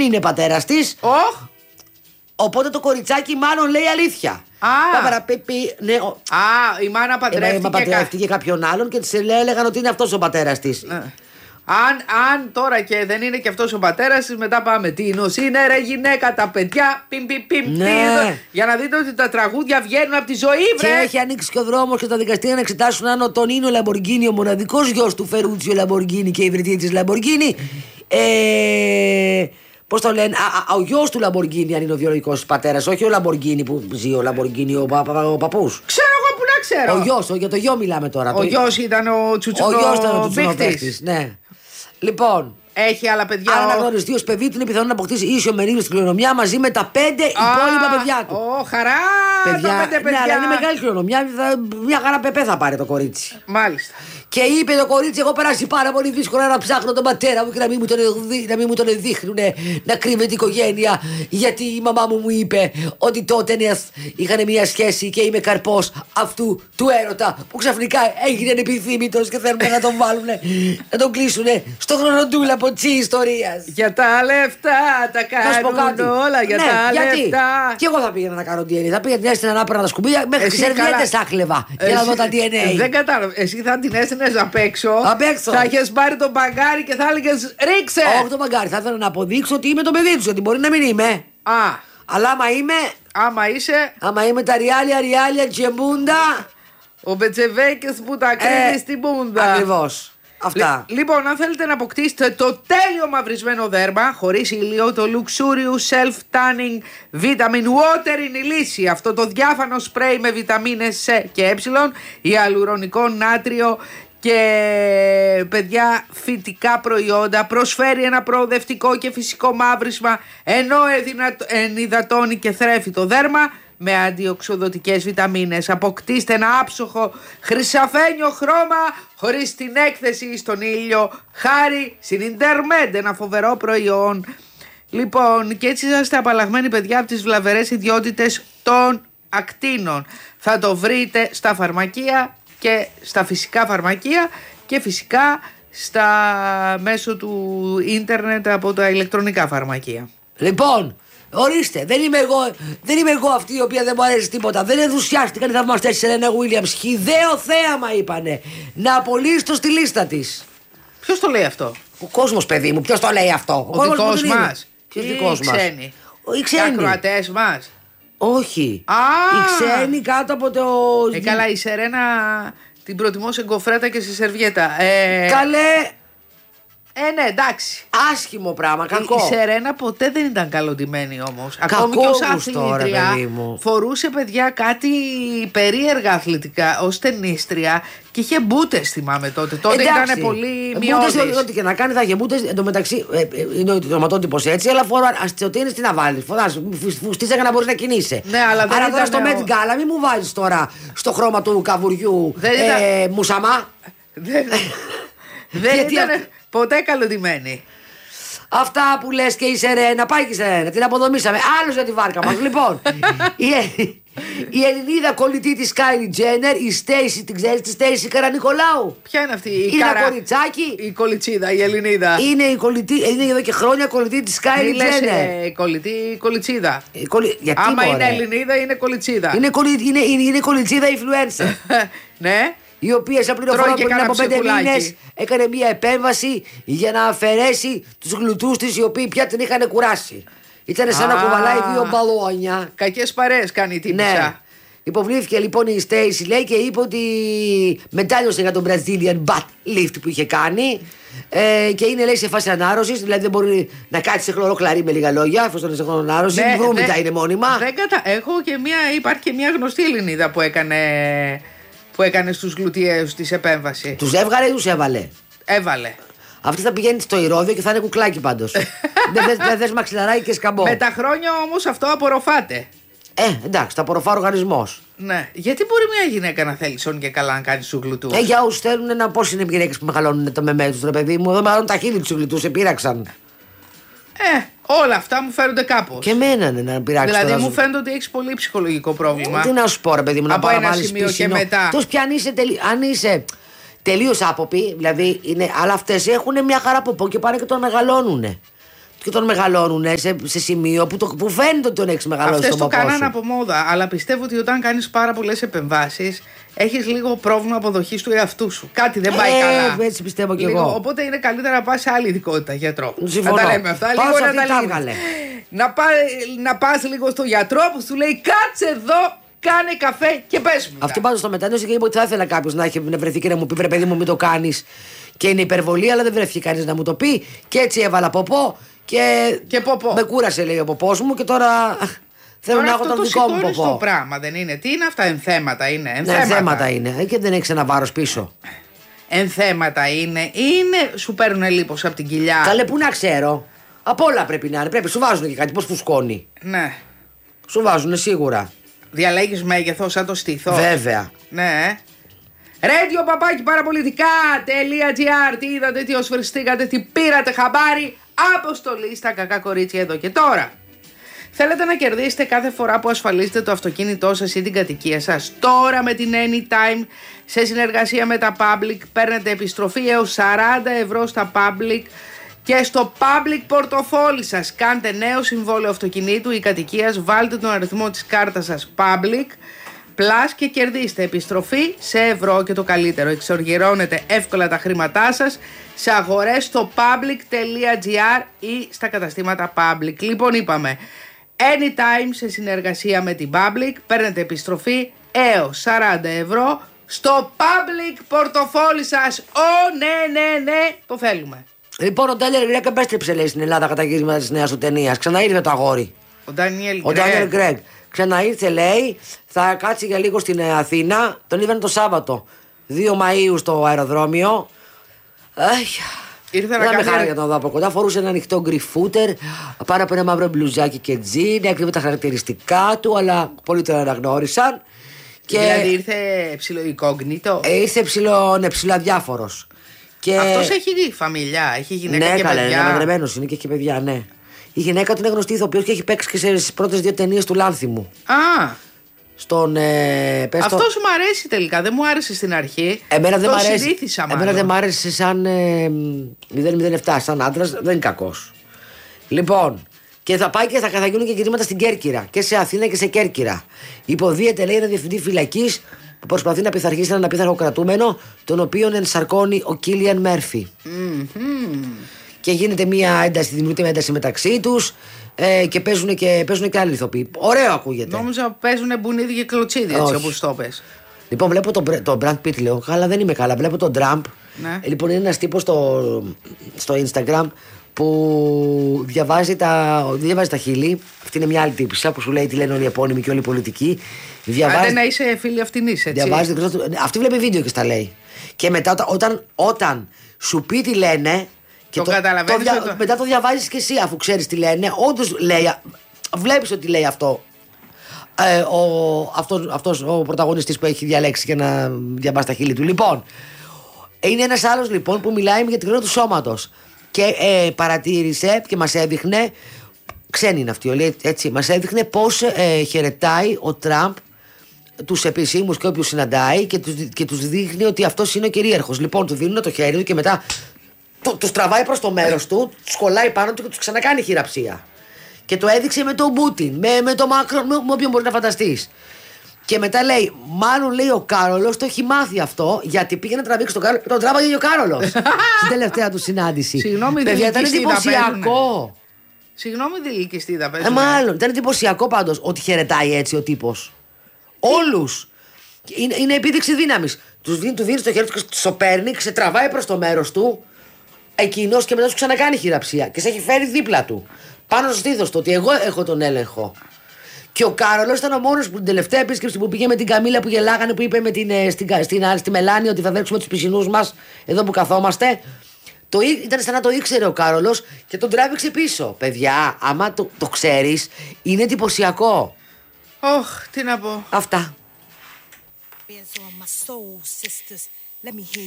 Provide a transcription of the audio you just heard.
είναι πατέρας της. Οπότε το κοριτσάκι μάλλον λέει αλήθεια. Ναι, η μάνα παντρεύτηκε κάποιον άλλον και της έλεγαν ότι είναι αυτός ο πατέρας της. Αν τώρα και δεν είναι και αυτός ο πατέρας της, μετά πάμε. Τι είναι ρε γυναίκα, τα παιδιά. Για να δείτε ότι τα τραγούδια βγαίνουν από τη ζωή, βρε. Και έχει ανοίξει και ο δρόμος και τα δικαστήρια να εξετάσουν αν ο Τονίνο Λαμποργκίνι, ο μοναδικός γιος του Φερούτσιο Λαμποργκίνι και η ιδρυτή της Λαμποργκίνι, πώς το λένε, ο γιος του Λαμποργκίνι, αν είναι ο βιολογικός πατέρας, όχι ο Λαμποργκίνι που ζει, ο Λαμποργκίνι, ο παππούς. Ξέρω εγώ που να ξέρω. Ο γιος, για το γιο μιλάμε τώρα. Ο γιος ήταν ο τσουτσουνόπαιχτης. Ναι. Λοιπόν. Έχει άλλα παιδιά. Αν αναγνωριστεί ως παιδί του, είναι πιθανό να αποκτήσει ίσιο μερίδιο στην κληρονομιά μαζί με τα 5 υπόλοιπα παιδιά του. Χαρά! Παιδιά. Τα 5 παιδιά. Ναι, αλλά είναι μεγάλη κληρονομιά. Μια χαρά πεπέ θα πάρει το κορίτσι. Μάλιστα. Και είπε το κορίτσι: έχω περάσει πάρα πολύ δύσκολα να ψάχνω τον πατέρα μου και να μην μου τον δείχνουν, να κρύβεται η οικογένεια. Γιατί η μαμά μου είπε ότι τότε είχαν μια σχέση και είμαι καρπός αυτού του έρωτα που ξαφνικά έγινε επιθύμητος και θέλουν να τον βάλουν, να τον κλείσουν στο χρονοτούλαπο της ιστορίας. Για τα λεφτά τα κάνουν όλα. Για τα λεφτά. Και εγώ θα πήγαινα να κάνω DNA. Θα πήγαινα στην ανάπερα τα σκουπίδια μέχρι τις σερβιέτες τα χλεβά για να δω τα DNA. Δεν κατάλαβα. Εσύ θα την έστενες απ' έξω. Θα έχεις πάρει τον μπαγκάρι και θα έλεγες ρίξε. Όχι τον μπαγκάρι. Θα ήθελα να αποδείξω ότι είμαι το παιδί του. Γιατί μπορεί να μην είμαι. Αλλά άμα είμαι τα ριάλια τσεμπούντα. Ο Μπετσεβέκες που τα κρύβει στην πούντα. Ακριβώς. Αυτά. Λοιπόν, αν θέλετε να αποκτήσετε το τέλειο μαυρισμένο δέρμα χωρίς ηλίο, το Luxurious Self-Tanning Vitamin Water είναι η λύση. Αυτό το διάφανο σπρέι με βιταμίνες C και Ε, ιαλουρονικό νάτριο και παιδιά φυτικά προϊόντα, προσφέρει ένα προοδευτικό και φυσικό μαύρισμα, ενώ ενυδατώνει και θρέφει το δέρμα με αντιοξοδοτικές βιταμίνες. Αποκτήστε ένα άψοχο χρυσαφένιο χρώμα χωρίς την έκθεση στον ήλιο, χάρη στην Intermed, ένα φοβερό προϊόν. Λοιπόν, και έτσι είσαστε απαλλαγμένοι, παιδιά, από τις βλαβερές ιδιότητες των ακτίνων. Θα το βρείτε στα φαρμακεία και στα φυσικά φαρμακεία και φυσικά μέσω του ίντερνετ από τα ηλεκτρονικά φαρμακεία. Λοιπόν, ορίστε, δεν είμαι εγώ αυτή η οποία δεν μου αρέσει τίποτα. Δεν ενθουσιάστηκαν οι θαυμαστές της Σερένα Γουίλιαμς. Χυδαίο θέαμα είπανε. Να απολύσει το στη λίστα της. Ποιος το λέει αυτό? Ο κόσμος, παιδί μου, ποιος το λέει αυτό? Ο δικός μας. Ποιος δικός μας? Οι ξένοι. Οι ακροατές μας. Όχι. Οι ξένοι κάτω από το. Καλά, η Σερένα την προτιμώ σε γκοφρέτα και σε σερβιέτα. Καλέ. Ναι, εντάξει. Άσχημο πράγμα, κακό. Η Σερένα ποτέ δεν ήταν καλοντημένη όμως. Ακόμη και ως αθλήτρια φορούσε, παιδιά, κάτι περίεργα αθλητικά ως ταινίστρια και είχε μπούτες, θυμάμαι τότε. Τότε ήταν πολύ μειώδης. Μπούτες, ό,τι και να κάνει θα είχε μπούτες. Εν τω μεταξύ είναι ο τροματότυπος έτσι, αλλά φορά ότι είναι τι να βάλεις. Φοράς φουστίζα για να μπορείς να κινείσαι. Ναι, αλλά δεν τώρα στο Met Gala μην μου βάζεις τώρα στο χρώμα του καβουριού μουσαμά. Δεν ήταν ποτέ καλοντημένη. Αυτά που λες και η Σερένα, πάει και η Σερένα, την αποδομήσαμε. Άλλωστε τη βάρκα μας. Λοιπόν, η Ελληνίδα κολλητή της Κάιλι Τζένερ, η Στέισι, την ξέρεις τη Στέισι Καρανικολάου? Ποια είναι αυτή? Είναι ένα κοριτσάκι. Η κολιτσίδα, η Ελληνίδα. Είναι η κολλητή, είναι εδώ και χρόνια κολλητή της Κάιλι Τζένερ. Κολιτσίδα. Γιατί, άμα είναι Ελληνίδα, είναι κολιτσίδα. Είναι κολιτσίδα influencer. Ναι. Η οποία σε πληροφορώ πριν από 5 μήνες έκανε μια επέμβαση για να αφαιρέσει τους γλουτούς της, οι οποίοι πια την είχαν κουράσει. Ήταν σαν να κουβαλάει 2 μπαλόνια. Κακές παρέες κάνει η τύπισσα. Ναι. Υποβλήθηκε λοιπόν η Στέισι, λέει, και είπε ότι μετάλλιωσε για τον Brazilian butt lift που είχε κάνει. Και είναι, λέει, σε φάση ανάρρωσης, δηλαδή δεν μπορεί να κάτσει σε χλωροκλαρί, με λίγα λόγια, εφόσον είναι σε χρόνο ανάρρωση. Η βρούμητα είναι μόνιμα. Υπάρχει και μια γνωστή Ελληνίδα που έκανε στους γλουτιαίους της επέμβαση. Τους έβγαλε ή τους έβαλε? Έβαλε. Αυτή θα πηγαίνει στο Ηρώδιο και θα είναι κουκλάκι πάντως. Δεν θες μαξιλαράκι και σκαμπό. Με τα χρόνια όμως αυτό απορροφάται. Εντάξει, θα απορροφά ο οργανισμός. Ναι. Γιατί μπορεί μια γυναίκα να θέλει σόν και καλά να κάνει σου γλουτούς? Για όσους θέλουν να πώς είναι οι γυναίκες που μεγαλώνουν το μεμέ τους, ρε παιδί μου. Εδώ μεγαλώνουν τα χείλη τους γλουτούς, σε πείραξαν. Όλα αυτά μου φαίνονται κάπως. Και εμένα να πειράξει. Δηλαδή μου φαίνεται ότι έχεις πολύ ψυχολογικό πρόβλημα. Τι να σου πω, ρε παιδί μου, να από ένα σημείο και μετά. Τους πια αν είσαι τελείως άποπη, δηλαδή είναι, αλλά αυτές έχουν μια χαρά από και πάνε και τον μεγαλώνουνε. και τον μεγαλώνουν σε σημείο που φαίνεται ότι τον έχει μεγαλώσει. Αυτές τον το παππού κάνανε σου. από μόδα, αλλά πιστεύω ότι όταν κάνεις πάρα πολλές επεμβάσεις έχεις λίγο πρόβλημα αποδοχής του εαυτού σου. Κάτι δεν πάει καλά. Έτσι πιστεύω κι λίγο, εγώ. οπότε είναι καλύτερα να πας σε άλλη ειδικότητα γιατρό. Συμφωνώ. Να τα λέμε αυτά, Πάω λίγο σε να αυτή τα τα λύνεις. έβγαλε. Να πας λίγο στο γιατρό που σου λέει κάτσε εδώ, κάνε καφέ και πες μου. Αυτή πάντως στο μετάνιωσε και είπε ότι θα ήθελα κάποιος να βρεθεί και να μου πει: βρε παιδί μου, μην το κάνεις. Και είναι υπερβολή, αλλά δεν βρέθηκε κανείς να μου το πει. Και έτσι έβαλα ποπό. Και ποπό. Με κούρασε, λέει ο ποπός μου, και τώρα θέλω να έχω τον δικό μου ποπό. Το πράγμα δεν είναι. Τι είναι αυτά, ενθέματα είναι. Ναι, ενθέματα είναι. Και δεν έχει ένα βάρος πίσω. Ενθέματα είναι. Σου παίρνουν λίπος από την κοιλιά. Καλέ, πού να ξέρω. Απ' όλα πρέπει να είναι. Πρέπει, σου βάζουν και κάτι. Πώς φουσκώνει. Ναι. Σου βάζουν σίγουρα. Διαλέγεις μέγεθος σαν το στήθο. Βέβαια. Ναι. Radio παπάκι παραπολιτικά.gr. Τι είδατε, τι οσφαιριστήκατε, τι πήρατε χαμπάρι. Αποστολή στα κακά κορίτσια εδώ και τώρα. Θέλετε να κερδίσετε κάθε φορά που ασφαλίζετε το αυτοκίνητό σας ή την κατοικία σας? Τώρα με την Anytime σε συνεργασία με τα Public παίρνετε επιστροφή έως 40 ευρώ στα Public και στο Public πορτοφόλι σας. Κάντε νέο συμβόλαιο αυτοκινήτου ή κατοικίας, βάλτε τον αριθμό της κάρτας σας Public Plus και κερδίστε επιστροφή σε ευρώ, και το καλύτερο, εξοργυρώνετε εύκολα τα χρήματά σας σε αγορές στο public.gr ή στα καταστήματα Public. Λοιπόν, είπαμε Anytime σε συνεργασία με την Public παίρνετε επιστροφή έως 40 ευρώ στο Public πορτοφόλι σας. Ναι, το θέλουμε. Λοιπόν, ο Ντάνιελ Γκρέγκ επέστρεψε, λέει, στην Ελλάδα κατά γύρισμα της νέας του ταινίας. Ξαναήρθε το αγόρι. Ο Ντάνιελ Γκρέγκ. Ξαναήρθε, λέει, θα κάτσει για λίγο στην Αθήνα. Τον είδαν το Σάββατο, 2 Μαΐου στο αεροδρόμιο. Ήρθε να με κάνει. χάρη για τον δω από κοντά. Φορούσε ένα ανοιχτό γκριφούτερ πάνω από ένα μαύρο μπλουζάκι και τζιν. Έκρυβε τα χαρακτηριστικά του, αλλά πολλοί τον αναγνώρισαν. Δηλαδή ήρθε ψιλοϊκόγνητο. Ήρθε ψιλοαδιάφορος. Αυτός έχει φαμιλιά, έχει γυναίκα και παιδιά. Ναι, είναι παντρεμένος, είναι και έχει παιδιά, ναι. Η γυναίκα του είναι γνωστή ηθοποιός και έχει παίξει και στις πρώτες 2 ταινίες του Λάνθιμου. Στον. Αυτό σου μ' αρέσει τελικά, δεν μου άρεσε στην αρχή. Εμένα δεν το μ' αρέσει. συνήθισα μάλλον. Εμένα δεν μ' άρεσε σαν 007, σαν άντρας, δεν είναι κακός. Λοιπόν, και θα πάει και θα γίνουν και γυρίσματα στην Κέρκυρα. Και σε Αθήνα και σε Κέρκυρα. Υποδίεται, λέει, ένα διευθυντή φυλακής που προσπαθεί να πειθαρχήσει έναν απίθαρχο κρατούμενο, τον οποίον ενσαρκώνει ο Κίλιαν Μέρφυ. Και γίνεται μια ένταση, δημιουργείται μια ένταση μεταξύ τους. Και παίζουν και άλλοι ηθοποιοί. Ωραίο ακούγεται. Νόμιζα παίζουν μπουνίδι και κλωτσίδι, έτσι όπως το πες. Λοιπόν, βλέπω τον Brad Pitt, λέω. Αλλά δεν είμαι καλά. Βλέπω τον Trump. Ναι. Λοιπόν, είναι ένας τύπος στο Instagram που διαβάζει τα χείλη. Αυτή είναι μια άλλη τύπισσα που σου λέει τι λένε όλοι οι επώνυμοι και όλοι οι πολιτικοί. Άντε να είσαι φίλη αυτινής, έτσι. Διαβάζει, αυτή βλέπει βίντεο και στα λέει. Και μετά, όταν σου πει τι λένε. Και μετά το διαβάζεις και εσύ, αφού ξέρεις τι λένε. Όντως λέει, βλέπεις ότι λέει αυτό αυτός ο πρωταγωνιστής που έχει διαλέξει και να διαβάσει τα χείλη του. Λοιπόν, είναι ένας άλλος, λοιπόν, που μιλάει για την κρίνη του σώματος. Και παρατήρησε και μας έδειχνε, ξένοι είναι αυτοί, έτσι, μας έδειχνε πώς χαιρετάει ο Τραμπ τους επισήμους και όποιους συναντάει και τους δείχνει ότι αυτός είναι ο κυρίαρχος. Λοιπόν, του δίνουν το χέρι του και μετά τους τραβάει προς το μέρος του, τους κολλάει πάνω του και τους ξανακάνει χειραψία. Και το έδειξε με τον Πούτιν, με τον Μακρόν, με όποιον μπορεί να φανταστείς. Και μετά λέει, μάλλον, λέει, ο Κάρολος το έχει μάθει αυτό, γιατί πήγε να τραβήξει τον Κάρολο. Τον τράβαγε ο Κάρολος στην τελευταία του συνάντηση. Συγγνώμη, παιδιά, ήταν εντυπωσιακό. Συγγνώμη, δηλικιστή μάλλον, ήταν εντυπωσιακό πάντως ότι χαιρετάει έτσι ο τύπος. Όλους. Είναι επίδειξη δύναμης. Του δίνει το χέρι του και το παίρνει, ξετραβάει προς το μέρος του. Εκείνος και μετά σου ξανακάνει χειραψία και σε έχει φέρει δίπλα του. Πάνω στο στήθος του, ότι εγώ έχω τον έλεγχο. Και ο Κάρολος ήταν ο μόνος που την τελευταία επίσκεψη που πήγε με την Καμίλα που γελάγανε, που είπε στη Μελάνη ότι θα δέξουμε τους πισινούς μας εδώ που καθόμαστε. Ήταν σαν να το ήξερε ο Κάρολος και τον τράβηξε πίσω. Παιδιά, άμα το ξέρεις, είναι εντυπωσιακό. Τι να πω. Αυτά.